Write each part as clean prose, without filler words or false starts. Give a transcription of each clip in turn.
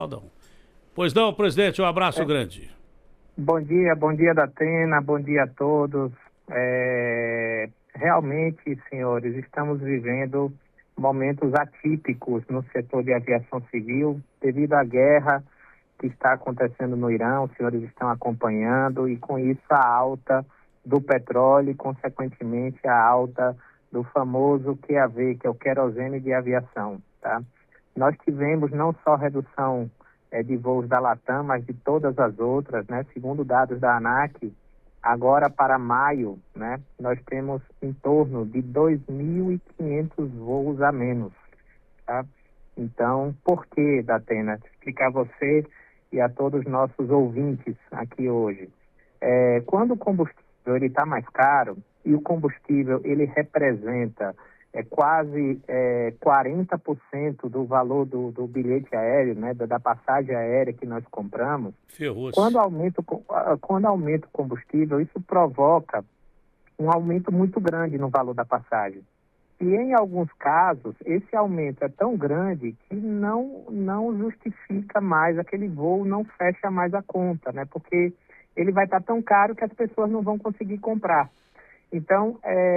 Não. Pois não, presidente, um abraço grande. Bom dia, Datena, bom dia a todos. Realmente, senhores, estamos vivendo momentos atípicos no setor de aviação civil, devido à guerra que está acontecendo no Irã, os senhores estão acompanhando, e com isso a alta do petróleo e, consequentemente, a alta do famoso QAV, que é o querosene de aviação, tá? Nós tivemos não só redução de voos da Latam, mas de todas as outras, né? Segundo dados da ANAC, agora para maio, né, nós temos em torno de 2.500 voos a menos, tá? Então, por que, Datena? Explicar a você e a todos os nossos ouvintes aqui hoje. Quando o combustível ele está mais caro, e o combustível ele representa quase 40% do valor do bilhete aéreo, né, da passagem aérea que nós compramos. Ferrou-se. Quando aumenta o combustível, isso provoca um aumento muito grande no valor da passagem. E em alguns casos, esse aumento é tão grande que não justifica mais aquele voo, não fecha mais a conta, né? Porque ele vai estar tão caro que as pessoas não vão conseguir comprar. Então,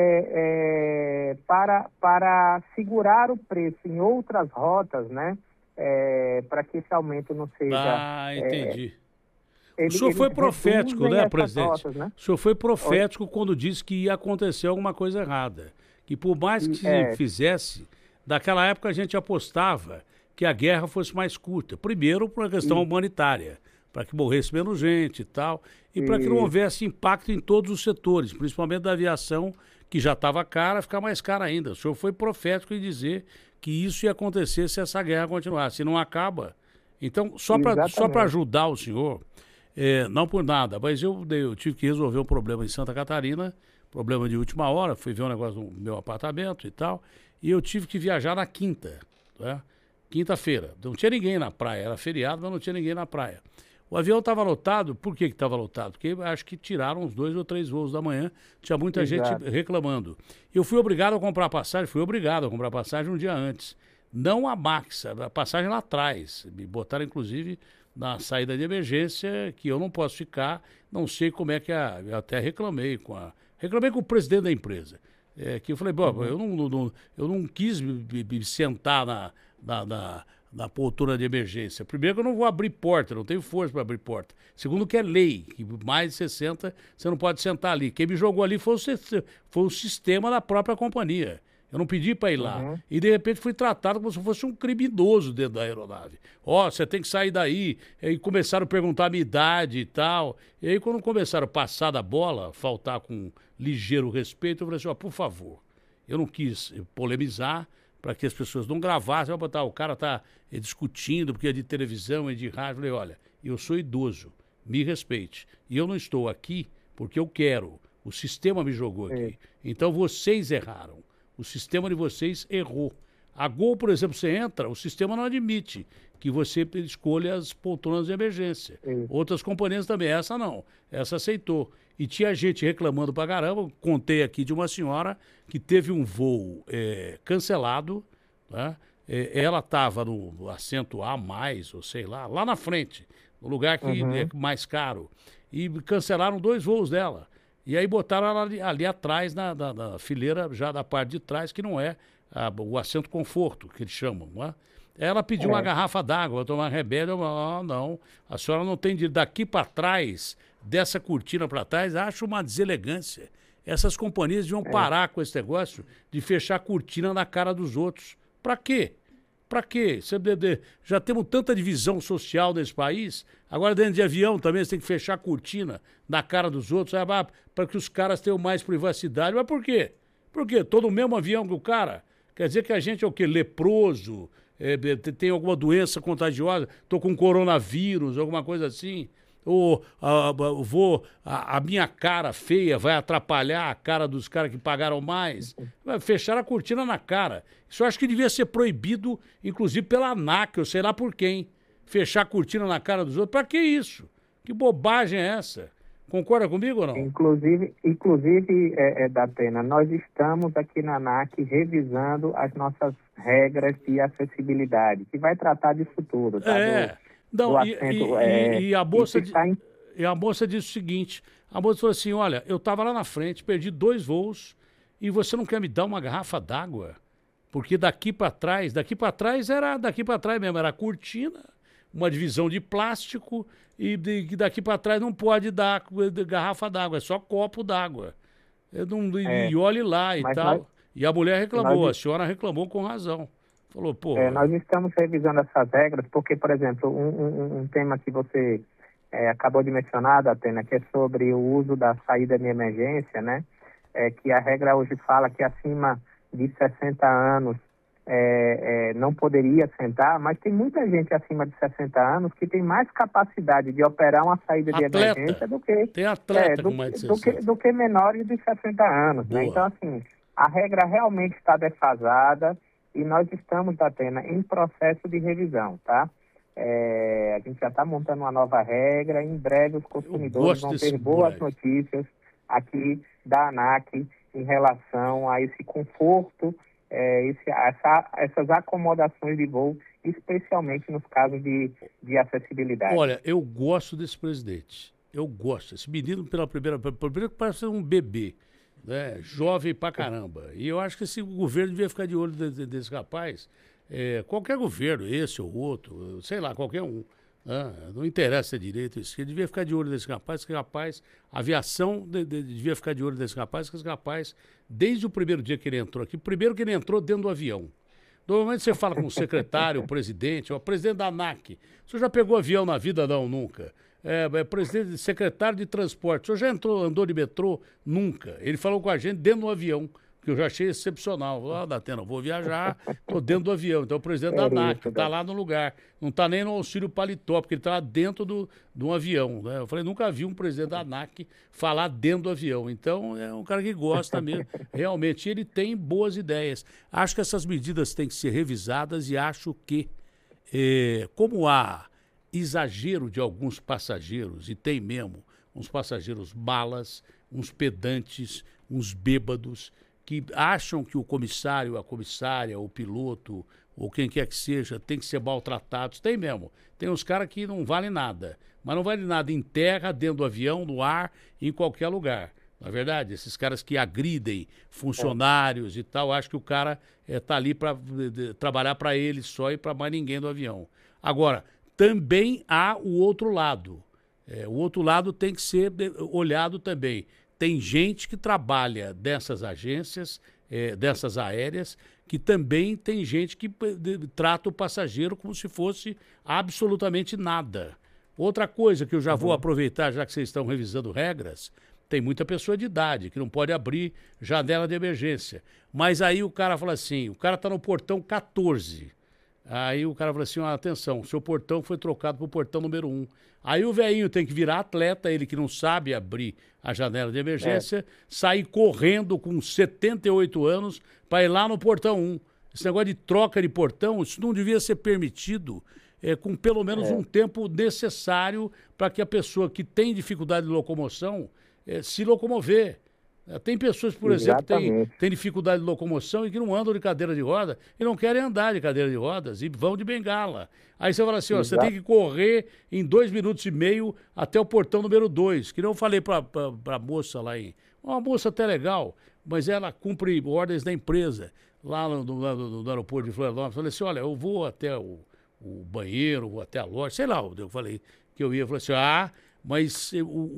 para segurar o preço em outras rotas, né? Para que esse aumento não seja... Entendi. O senhor foi profético, né, presidente? Rotas, né? O senhor foi profético quando disse que ia acontecer alguma coisa errada. Que por mais que se fizesse, naquela época a gente apostava que a guerra fosse mais curta. Primeiro, por uma questão humanitária, para que morresse menos gente e tal, e para que não houvesse impacto em todos os setores, principalmente da aviação, que já estava cara, ficar mais cara ainda. O senhor foi profético em dizer que isso ia acontecer se essa guerra continuasse. Se não acaba. Então, só para ajudar o senhor, não por nada, mas eu tive que resolver um problema em Santa Catarina, problema de última hora, fui ver um negócio no meu apartamento e tal, e eu tive que viajar na quinta, né? Quinta-feira. Não tinha ninguém na praia, era feriado, mas não tinha ninguém na praia. O avião estava lotado, por que estava lotado? Porque acho que tiraram uns 2 ou 3 voos da manhã, tinha muita gente reclamando. Eu fui obrigado a comprar passagem, um dia antes. Não a Max, a passagem lá atrás. Me botaram, inclusive, na saída de emergência, que eu não posso ficar, não sei como é que eu até reclamei com o presidente da empresa. Que eu falei, eu não quis me sentar na poltrona de emergência. Primeiro que eu não vou abrir porta, não tenho força para abrir porta. Segundo que é lei, que mais de 60 você não pode sentar ali. Quem me jogou ali foi o sistema da própria companhia. Eu não pedi para ir lá. E, de repente, fui tratado como se fosse um criminoso dentro da aeronave. Você tem que sair daí. E aí começaram a perguntar a minha idade e tal. E aí, quando começaram a passar da bola, faltar com ligeiro respeito, eu falei assim, por favor, eu não quis polemizar para que as pessoas não gravassem. O cara está discutindo porque é de televisão, é de rádio. Eu falei, olha, eu sou idoso, me respeite. E eu não estou aqui porque eu quero. O sistema me jogou aqui. Então, vocês erraram. O sistema de vocês errou. A Gol, por exemplo, você entra, o sistema não admite que você escolha as poltronas de emergência. Outras companhias também, essa não. Essa aceitou. E tinha gente reclamando pra caramba. Contei aqui de uma senhora que teve um voo cancelado, né? Ela estava no assento A+, ou sei lá na frente, no lugar que é mais caro. E cancelaram 2 voos dela. E aí botaram ela ali atrás, na fileira, já da parte de trás, que não é o assento conforto, que eles chamam, não é? Ela pediu uma garrafa d'água para tomar remédio. Eu não, a senhora não tem de daqui para trás, dessa cortina para trás, acho uma deselegância. Essas companhias deviam parar com esse negócio de fechar cortina na cara dos outros. Para quê? Para quê? Já temos tanta divisão social nesse país, agora dentro de avião também você tem que fechar a cortina na cara dos outros, para que os caras tenham mais privacidade. Mas por quê? Por quê? Tô no mesmo avião que o cara? Quer dizer que a gente é o quê? Leproso? Tem alguma doença contagiosa? Tô com coronavírus, alguma coisa assim? Ou a minha cara feia vai atrapalhar a cara dos caras que pagaram mais? Vai fechar a cortina na cara. Isso eu acho que devia ser proibido, inclusive pela ANAC, eu sei lá por quem. Fechar a cortina na cara dos outros. Para que isso? Que bobagem é essa? Concorda comigo ou não? Inclusive, Datena, nós estamos aqui na ANAC revisando as nossas regras de acessibilidade, que vai tratar disso tudo, tá? Não, e a moça e a moça disse o seguinte, a moça falou assim, olha, eu estava lá na frente, perdi 2 voos e você não quer me dar uma garrafa d'água? Porque daqui para trás mesmo, era cortina, uma divisão de plástico e daqui para trás não pode dar garrafa d'água, é só copo d'água. E olhe lá e tal. E a mulher reclamou, a senhora reclamou com razão. Falou, pô... nós estamos revisando essas regras porque, por exemplo, um tema que você acabou de mencionar, Datena, que é sobre o uso da saída de emergência, né? Que a regra hoje fala que acima de 60 anos não poderia sentar, mas tem muita gente acima de 60 anos que tem mais capacidade de operar uma saída de emergência do que, tem atleta com mais de 60. do que menores de 60 anos. Né? Então, assim, a regra realmente está defasada e nós estamos, Datena, em processo de revisão, tá? A gente já está montando uma nova regra, em breve os consumidores vão ter boas notícias aqui da ANAC em relação a esse conforto, essas acomodações de voo, especialmente nos casos de acessibilidade. Olha, eu gosto desse presidente. Eu gosto. Esse menino, primeiro parece um bebê, né? Jovem pra caramba. E eu acho que esse governo devia ficar de olho desse rapaz. Qualquer governo, esse ou outro, sei lá, qualquer um. Não interessa se é direito ou esquerda, devia ficar de olho nesse rapaz, a aviação devia ficar de olho nesse rapaz, que esse rapaz, desde o primeiro dia que ele entrou aqui, primeiro que ele entrou dentro do avião. Normalmente você fala com o secretário, o presidente, o presidente da ANAC. O senhor já pegou avião na vida? Não, nunca. Presidente, secretário de transporte. O senhor já andou de metrô? Nunca. Ele falou com a gente dentro do avião, que eu já achei excepcional. Datena, vou viajar, estou dentro do avião. Então o presidente da ANAC está lá no lugar. Não está nem no auxílio paletó, porque ele está lá dentro de um avião. Né? Eu falei, nunca vi um presidente da ANAC falar dentro do avião. Então é um cara que gosta mesmo. Realmente, ele tem boas ideias. Acho que essas medidas têm que ser revisadas e acho que, como há exagero de alguns passageiros, e tem mesmo, uns passageiros malas, uns pedantes, uns bêbados, que acham que o comissário, a comissária, o piloto, ou quem quer que seja, tem que ser maltratados. Tem mesmo. Tem uns caras que não valem nada. Mas não vale nada em terra, dentro do avião, no ar, em qualquer lugar. Não é verdade? Esses caras que agridem funcionários e tal, acho que o cara está ali para trabalhar para ele só e para mais ninguém do avião. Agora, também há o outro lado. O outro lado tem que ser olhado também. Tem gente que trabalha dessas agências, dessas aéreas, que também tem gente que trata o passageiro como se fosse absolutamente nada. Outra coisa que eu já vou aproveitar, já que vocês estão revisando regras, tem muita pessoa de idade que não pode abrir janela de emergência. Mas aí o cara fala assim, o cara está no portão 14. Aí o cara fala assim, atenção, seu portão foi trocado para o portão número 1. Aí o velhinho tem que virar atleta, ele que não sabe abrir a janela de emergência, sair correndo com 78 anos para ir lá no portão 1. Esse negócio de troca de portão, isso não devia ser permitido com pelo menos um tempo necessário para que a pessoa que tem dificuldade de locomoção se locomover. Tem pessoas, por exemplo, que têm dificuldade de locomoção e que não andam de cadeira de roda e não querem andar de cadeira de rodas e vão de bengala. Aí você fala assim, você tem que correr em 2 minutos e meio até o portão número 2, que não eu falei para a moça lá uma moça até legal, mas ela cumpre ordens da empresa lá no aeroporto de Florianópolis. Eu falei assim, olha, eu vou até o banheiro, vou até a loja, sei lá, eu falei que eu ia, eu falei assim, mas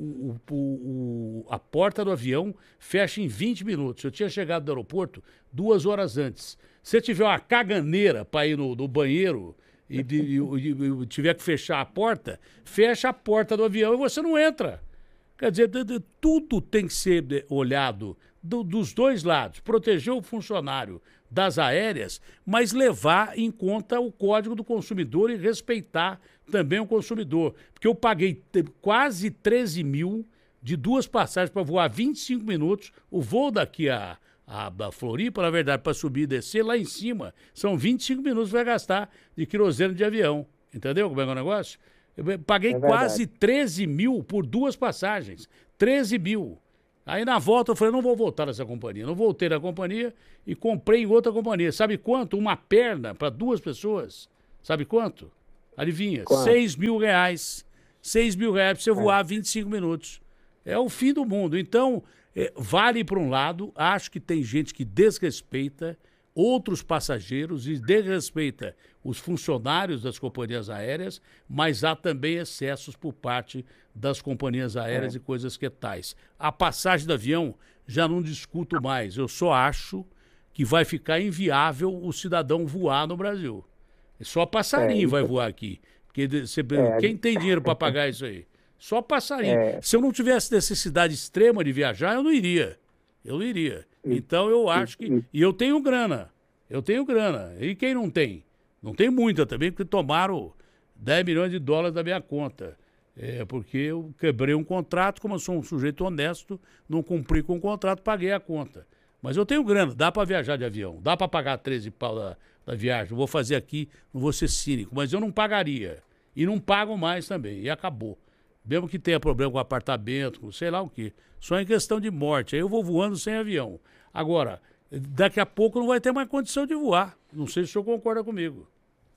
a porta do avião fecha em 20 minutos. Eu tinha chegado do aeroporto 2 horas antes. Se tiver uma caganeira para ir no banheiro e tiver que fechar a porta, fecha a porta do avião e você não entra. Quer dizer, tudo tem que ser olhado dos dois lados. Proteger o funcionário das aéreas, mas levar em conta o Código do Consumidor e respeitar também o consumidor. Porque eu paguei quase 13 mil de 2 passagens para voar 25 minutos. O voo daqui a Floripa, na verdade, para subir e descer, lá em cima, são 25 minutos que vai gastar de querosene de avião. Entendeu como é que é o negócio? Eu paguei quase 13 mil por 2 passagens. 13 mil. Aí na volta eu falei, não vou voltar nessa companhia. Não voltei na companhia e comprei em outra companhia. Sabe quanto? Uma perna para 2 pessoas. Sabe quanto? Adivinha? Quanto? R$ 6.000. R$ 6.000 para você voar 25 minutos. É o fim do mundo. Então, vale para um lado, acho que tem gente que desrespeita outros passageiros e desrespeita os funcionários das companhias aéreas, mas há também excessos por parte das companhias aéreas e coisas que tais. A passagem do avião já não discuto mais. Eu só acho que vai ficar inviável o cidadão voar no Brasil. Só passarinho vai voar aqui. Porque quem tem dinheiro para pagar isso aí? Só passarinho. Se eu não tivesse necessidade extrema de viajar, eu não iria. Eu não iria. Então eu acho que... E eu tenho grana. Eu tenho grana. E quem não tem? Não tem muita também, porque tomaram US$ 10 milhões da minha conta. Porque eu quebrei um contrato, como eu sou um sujeito honesto, não cumpri com o contrato, paguei a conta. Mas eu tenho grana, dá para viajar de avião, dá para pagar 13 pau da viagem. Vou fazer aqui, não vou ser cínico, mas eu não pagaria. E não pago mais também, e acabou. Mesmo que tenha problema com apartamento, com sei lá o quê. Só em questão de morte. Aí eu vou voando sem avião. Agora, daqui a pouco não vai ter mais condição de voar. Não sei se o senhor concorda comigo.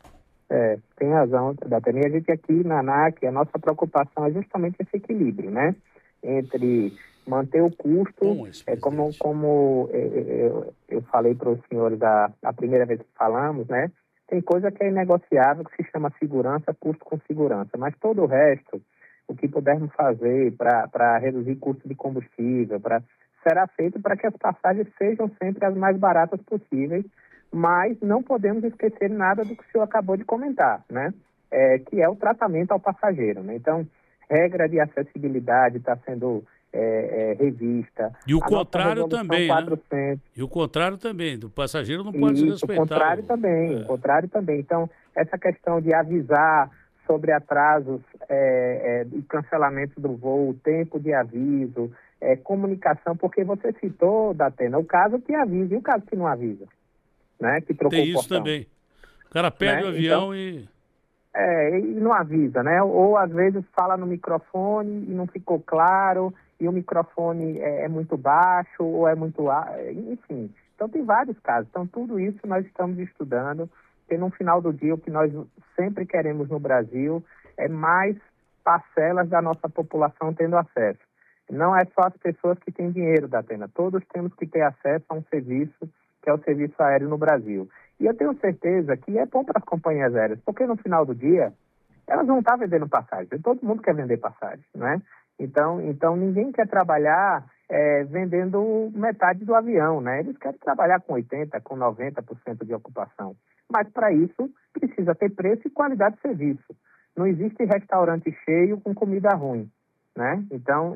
Tem razão, Datena. E a gente aqui na ANAC, a nossa preocupação é justamente esse equilíbrio, né? Entre manter o custo, como eu falei para os senhores a primeira vez que falamos, né? Tem coisa que é inegociável, que se chama segurança, custo com segurança. Mas todo o resto, o que pudermos fazer para reduzir custo de combustível, será feito para que as passagens sejam sempre as mais baratas possíveis, mas não podemos esquecer nada do que o senhor acabou de comentar, né? Que é o tratamento ao passageiro, né? Então, regra de acessibilidade está sendo revista. E o contrário também, 400, né? E o contrário também, do passageiro não pode se respeitar. O contrário também. Então, essa questão de avisar sobre atrasos e cancelamento do voo, tempo de aviso, comunicação, porque você citou, Datena, o caso que avisa e o caso que não avisa, né? Que trocou tem isso também. O cara perde o avião e não avisa, né? Ou às vezes fala no microfone e não ficou claro, e o microfone é muito baixo, ou é muito... Enfim, então tem vários casos. Então tudo isso nós estamos estudando, porque no final do dia o que nós sempre queremos no Brasil é mais parcelas da nossa população tendo acesso. Não é só as pessoas que têm dinheiro, Datena. Todos temos que ter acesso a um serviço, que é o serviço aéreo no Brasil. E eu tenho certeza que é bom para as companhias aéreas, porque no final do dia, elas vão estar vendendo passagem. Todo mundo quer vender passagem, né? Então ninguém quer trabalhar vendendo metade do avião, né? Eles querem trabalhar com 80%, com 90% de ocupação. Mas para isso, precisa ter preço e qualidade de serviço. Não existe restaurante cheio com comida ruim, né? Então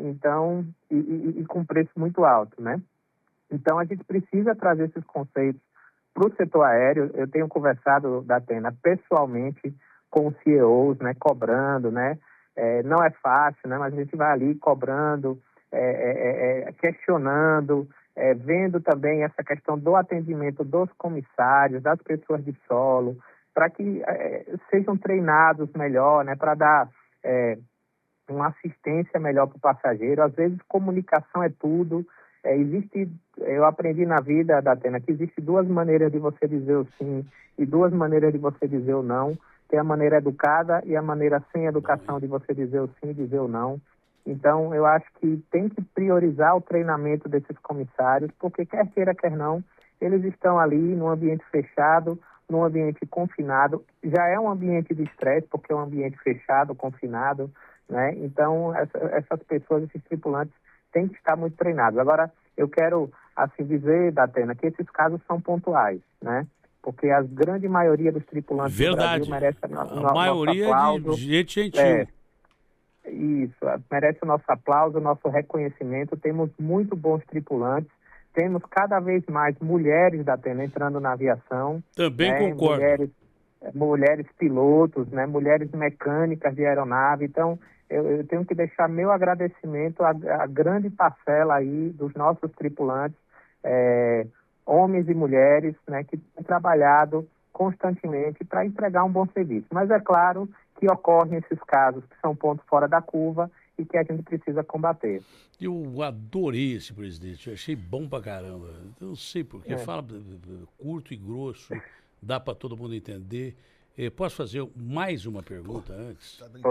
com preço muito alto, né? Então a gente precisa trazer esses conceitos para o setor aéreo. Eu tenho conversado, Datena, pessoalmente com os CEOs, né, cobrando, né? Não é fácil, né? Mas a gente vai ali cobrando, questionando, vendo também essa questão do atendimento dos comissários, das pessoas de solo, para que sejam treinados melhor, né? Para dar uma assistência melhor para o passageiro. Às vezes comunicação é tudo. Eu aprendi na vida, Datena, que existe duas maneiras de você dizer o sim e duas maneiras de você dizer o não. Tem a maneira educada e a maneira sem educação de você dizer o sim e dizer o não. Então, eu acho que tem que priorizar o treinamento desses comissários, porque quer queira, quer não, eles estão ali num ambiente fechado, num ambiente confinado. Já é um ambiente de estresse, porque é um ambiente fechado, confinado, né? Então, essas pessoas, esses tripulantes, têm que estar muito treinados. Agora, eu quero, assim, dizer, Datena, que esses casos são pontuais, né? Porque a grande maioria dos tripulantes do Brasil merece a maioria de gente gentil. Isso, merece o nosso aplauso, o nosso reconhecimento. Temos muito bons tripulantes, temos cada vez mais mulheres, Datena, entrando na aviação. Também concordo. Mulheres pilotos, né? Mulheres mecânicas de aeronave. Então, eu tenho que deixar meu agradecimento à grande parcela aí dos nossos tripulantes, homens e mulheres, né, que têm trabalhado constantemente para entregar um bom serviço. Mas é claro que ocorrem esses casos que são pontos fora da curva e que a gente precisa combater. Eu adorei esse presidente, eu achei bom pra caramba. Eu não sei porque, fala curto e grosso, dá para todo mundo entender. Posso fazer mais uma pergunta antes?